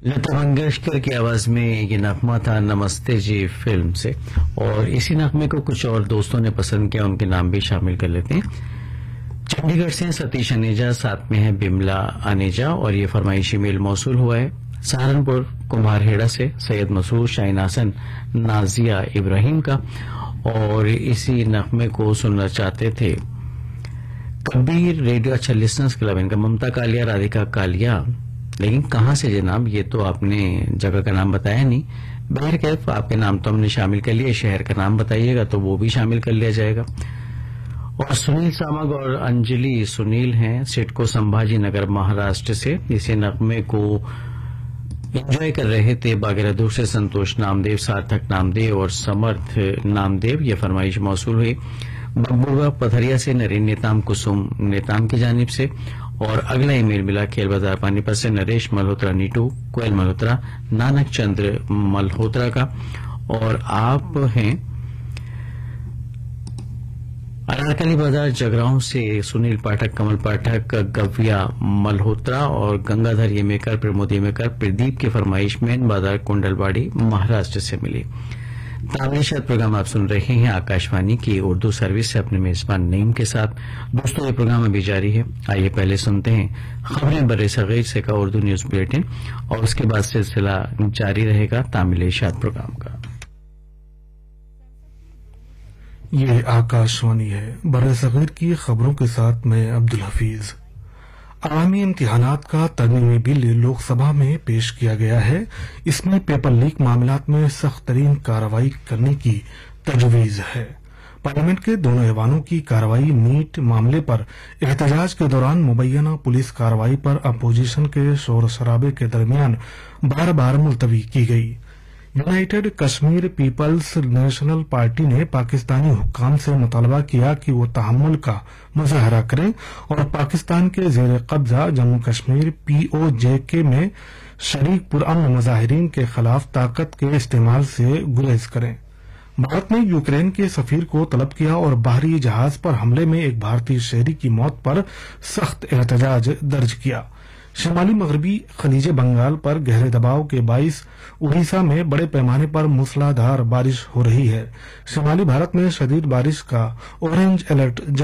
लता मंगेशकर की आवाज में ये नगमा था नमस्ते जी फिल्म से। और इसी नगमे को कुछ और दोस्तों ने पसंद किया, उनके नाम भी शामिल कर लेते हैं। चंडीगढ़ से सतीश अनेजा, साथ में है बिमला अनेजा और ये फरमाइशी मेल मौसूल हुआ है। सहारनपुर कुम्हारहेड़ा से सैयद मसूद, शाहीन हसन, नाजिया इब्राहिम का। और इसी नगमे को सुनना चाहते थे कबीर रेडियो, अच्छा लिसनर्स क्लब इनका, ममता कालिया, राधिका कालिया। लेकिन कहाँ से जनाब, ये तो आपने जगह का नाम बताया नहीं। बहरकैफ आपके नाम तो हमने शामिल कर लिया, शहर का नाम बताइएगा तो वो भी शामिल कर लिया जाएगा। और सुनील सामग और अंजलि सुनील हैं सिडको संभाजी नगर महाराष्ट्र से। इसी नगमे को एंजॉय कर रहे थे बागेरहदूर से संतोष नामदेव, सार्थक नामदेव और समर्थ नामदेव। ये फरमाइश मौसूल हुई बकबुरवा पथरिया से नरेन नेताम, कुसुम नेताम की जानिब से। और अगला ईमेल मिला खेल बाजार पानीपत से नरेश मल्होत्रा, नीटू कोयल मल्होत्रा, नानक चंद्र मल्होत्रा का। और आप हैं अनारकली बाजार जगरांव से सुनील पाठक, कमल पाठक, गव्या मल्होत्रा और गंगाधर येमेकर, प्रमोद येमेकर। प्रदीप की फरमाइश में बाजार कुंडलवाड़ी महाराष्ट्र से मिली। ताबलिशात प्रोग्राम आप सुन रहे हैं आकाशवाणी की उर्दू सर्विस से अपने मेजबान नईम के साथ। दोस्तों, ये प्रोग्राम अभी जारी है। आइए पहले सुनते हैं खबरें बर्रे सगीर से का उर्दू न्यूज बुलेटिन और उसके बाद सिलसिला जारी रहेगा तामिलिशात प्रोग्राम का। ये आकाशवाणी है। बर्रे सगीर की खबरों के साथ मैं अब्दुल हफीज। आवामी इम्तिहानात का तरमीमी बिल लोकसभा में पेश किया गया है। इसमें पेपर लीक मामलात में सख्त तरीन कार्रवाई करने की तजवीज है। पार्लियामेंट के दोनों ऐवानों की कार्रवाई नीट मामले पर एहतजाज के दौरान मुबैना पुलिस कार्रवाई पर अपोजिशन के शोर शराबे के दरमियान बार बार मुलतवी की गई। United Kashmir peoples national party ने पाकिस्तानी हुक्काम से मुतालबा किया कि वो तहम्मुल का मुजाहरा करें और पाकिस्तान के जेर कब्जा जम्मू कश्मीर POJK में शरीक पुरअमन मुजाहिरीन के खिलाफ ताकत के इस्तेमाल से गुरेज करें। भारत ने यूक्रेन के सफीर को तलब किया और बाहरी जहाज पर हमले में एक भारतीय शहरी की मौत पर सख्त एहतजाज दर्ज किया। शिमाली मगरबी खलीज बंगाल पर गहरे दबाव के बाइस उड़ीसा में बड़े पैमाने पर मूसलाधार बारिश हो रही है। शिमाली भारत में शदीद बारिश का ऑरेंज अलर्ट